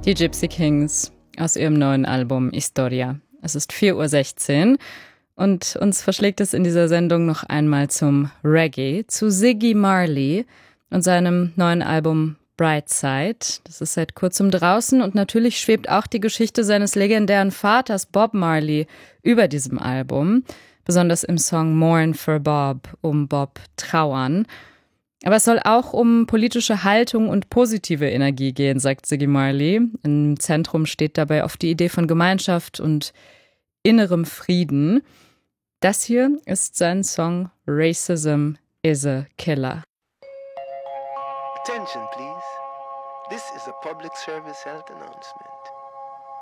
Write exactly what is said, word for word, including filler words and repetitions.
Die Gypsy Kings aus ihrem neuen Album Historia. Es ist vier Uhr sechzehn und uns verschlägt es in dieser Sendung noch einmal zum Reggae, zu Ziggy Marley und seinem neuen Album Brightside. Das ist seit kurzem draußen und natürlich schwebt auch die Geschichte seines legendären Vaters Bob Marley über diesem Album, besonders im Song Mourn for Bob, um Bob trauern. Aber es soll auch um politische Haltung und positive Energie gehen, sagt Ziggy Marley. Im Zentrum steht dabei oft die Idee von Gemeinschaft und innerem Frieden. Das hier ist sein Song Racism is a Killer. Attention, please. This is a public service health announcement.